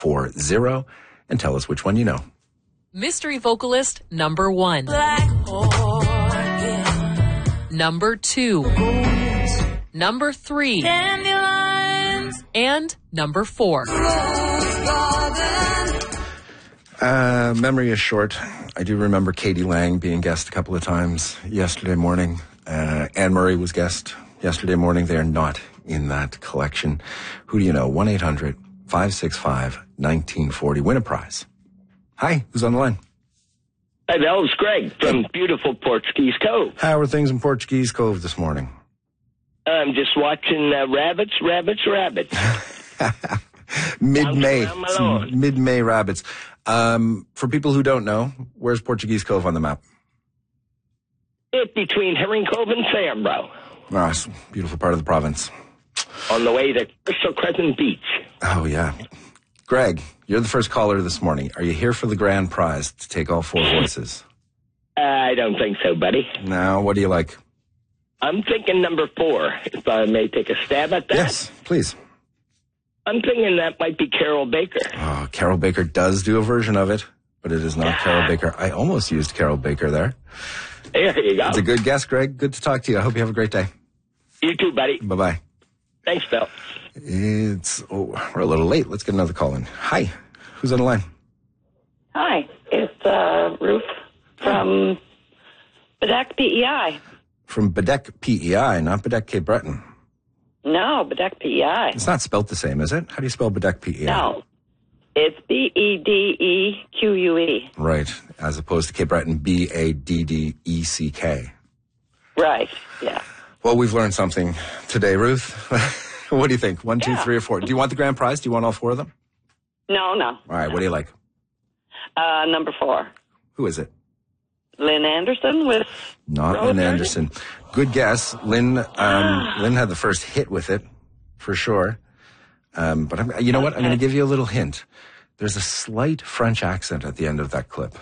940 and tell us which one you know. Mystery vocalist number 1. Number 2. Number 3. And number 4. Memory is short. I do remember Katie Lang being guest a couple of times yesterday morning. Anne Murray was guest yesterday morning. They are not in that collection. Who do you know? 1-800-565-1940. Win a prize. Hi, who's on the line? Hi, that was Greg from beautiful Portuguese Cove. How are things in Portuguese Cove this morning? I'm just watching rabbits. Mid-May rabbits. For people who don't know, where's Portuguese Cove on the map? It's between Herring Cove and Sambro. Oh, it's a beautiful part of the province. On the way to Crystal Crescent Beach. Oh, yeah. Greg, you're the first caller this morning. Are you here for the grand prize to take all 4 voices? I don't think so, buddy. Now, what do you like? I'm thinking number 4, if I may take a stab at that. Yes, please. I'm thinking that might be Carol Baker. Oh, Carol Baker does do a version of it, but it is not Carol Baker. I almost used Carol Baker there. There you go. It's a good guess, Greg. Good to talk to you. I hope you have a great day. You too, buddy. Bye-bye. Thanks, Bill. We're a little late. Let's get another call in. Hi. Who's on the line? Hi. It's Ruth from Bedeck PEI. From Bedeck PEI, not Bedeck Cape Breton. No, Bedeck PEI. It's not spelled the same, is it? How do you spell Bedeck PEI? No. It's BEDEQUE. Right. As opposed to Cape Breton, BADDECK. Right. Yeah. Well, we've learned something today, Ruth. What do you think? 1, 2, 3, or 4? Do you want the grand prize? Do you want all 4 of them? No. All right. What do you like? Number 4. Who is it? Lynn Anderson with... Not Road Lynn Garden? Anderson. Good guess. Lynn had the first hit with it, for sure. But you know what? I'm going to give you a little hint. There's a slight French accent at the end of that clip.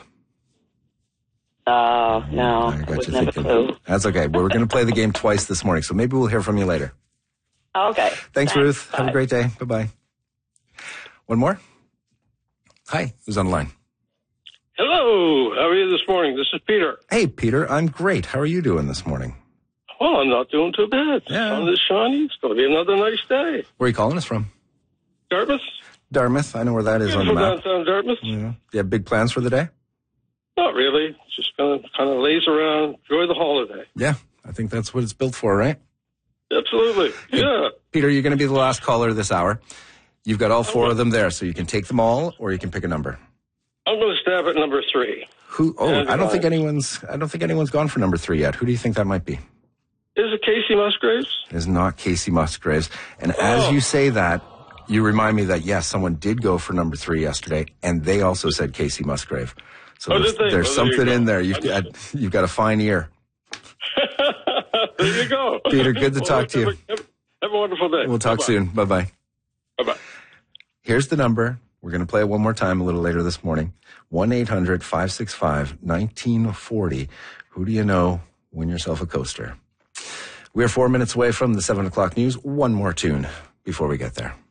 Oh, no. I got you Never thinking. clue. That's okay. Well, we're going to play the game twice this morning, so maybe we'll hear from you later. Okay. Thanks, Ruth. Bye. Have a great day. Bye-bye. One more? Hi. Who's on the line? Hello. How are you this morning? This is Peter. Hey, Peter. I'm great. How are you doing this morning? Well, I'm not doing too bad. Yeah. Sun is shining. It's going to be another nice day. Where are you calling us from? Dartmouth? Dartmouth. I know where that is on the Beautiful map. downtown Dartmouth? Yeah. Do you have big plans for the day? Not really. Just going to kind of laze around, enjoy the holiday. Yeah. I think that's what it's built for, right? Absolutely. Yeah. Peter, you're going to be the last caller this hour. You've got all 4 of them there, so you can take them all or you can pick a number. I'm going to stab at number 3. Who? Oh, I don't think anyone's gone for number 3 yet. Who do you think that might be? Is it Casey Musgraves? It is not Casey Musgraves. And as you say that, you remind me that, yes, someone did go for number 3 yesterday, and they also said Casey Musgrave. So Oh, did they? there's Oh, there you something go. in there. You've got a fine ear. There you go. Peter, good to talk to you. Have a wonderful day. We'll talk Bye-bye. soon. Bye-bye. Bye-bye. Here's the number. We're going to play it one more time a little later this morning. 1-800-565-1940. Who do you know? Win yourself a coaster. We are 4 minutes away from the 7 o'clock news. One more tune before we get there.